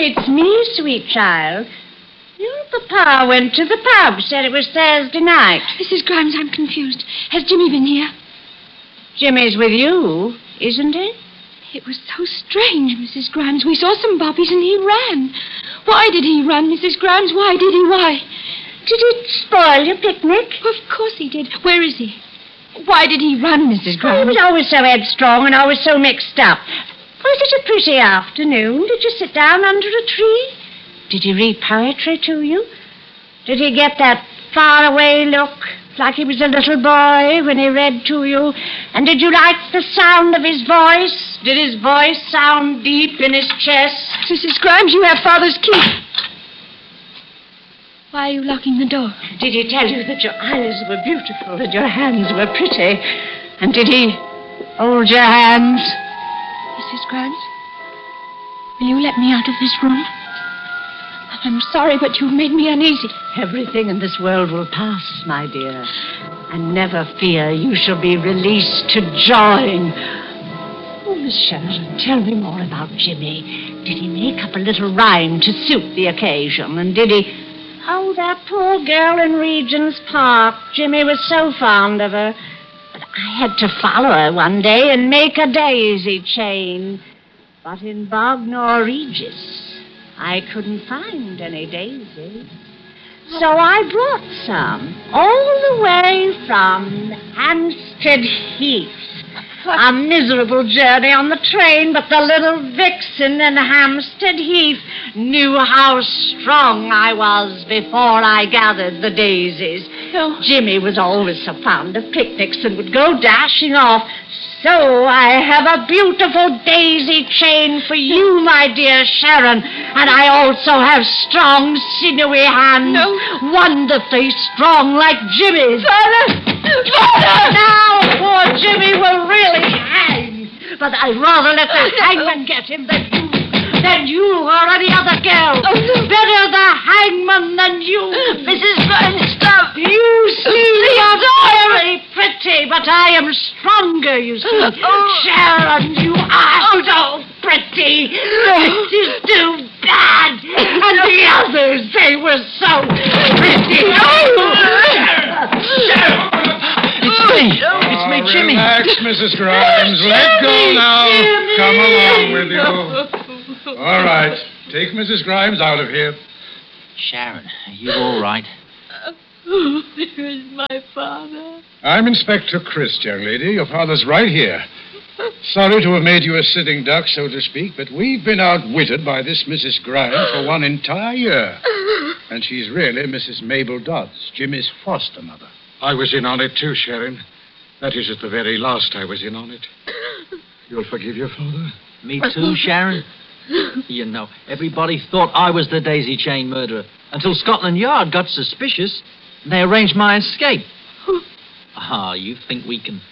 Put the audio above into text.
it's me, sweet child. Your papa went to the pub, said it was Thursday night. Mrs. Grimes, I'm confused. Has Jimmy been here? Jimmy's with you, isn't he? It was so strange, Mrs. Grimes. We saw some bobbies and he ran. Why did he run, Mrs. Grimes? Why did he? Why? Did it spoil your picnic? Of course he did. Where is he? Why did he run, Mrs. Grimes? He was always so headstrong and always so mixed up. Was it a pretty afternoon? Did you sit down under a tree? Did he read poetry to you? Did he get that faraway look, like he was a little boy when he read to you? And did you like the sound of his voice? Did his voice sound deep in his chest? Mrs. Grimes, you have Father's key. Why are you locking the door? Did he tell you that your eyes were beautiful and your hands were pretty? And did he hold your hands? Mrs. Grimes, will you let me out of this room? I'm sorry, but you've made me uneasy. Everything in this world will pass, my dear. And never fear, you shall be released to join. Oh, Miss Sheridan, tell me more about Jimmy. Did he make up a little rhyme to suit the occasion? And did he... Oh, that poor girl in Regent's Park. Jimmy was so fond of her. But I had to follow her one day and make a daisy chain. But in Bognor Regis, I couldn't find any daisies. So I brought some, all the way from Hampstead Heath. A miserable journey on the train, but the little vixen in Hampstead Heath knew how strong I was before I gathered the daisies. Oh. Jimmy was always so fond of picnics and would go dashing off. So I have a beautiful daisy chain for you, my dear Sharon. And I also have strong, sinewy hands. No. Wonderfully strong, like Jimmy's. Father! Now poor Jimmy will really hang. But I'd rather let the hangman get him than you or any other girl. Oh, no. Better the hangman than you. Mrs. Grimes, stop. You see, you're very pretty, but I am stronger, you see. Sharon, you are so pretty. It is too bad. And the others, they were so pretty. Sharon! It's me, Jimmy. Relax, Mrs. Grimes. Let go now. Jimmy. Come along with you. All right. Take Mrs. Grimes out of here. Sharon, are you all right? Where is my father? I'm Inspector Chris, young lady. Your father's right here. Sorry to have made you a sitting duck, so to speak, but we've been outwitted by this Mrs. Grimes for one entire year. And she's really Mrs. Mabel Dodds, Jimmy's foster mother. I was in on it too, Sharon. That is, at the very last I was in on it. You'll forgive your father? Me too, Sharon. You know, everybody thought I was the daisy chain murderer until Scotland Yard got suspicious and they arranged my escape. Ah, you think we can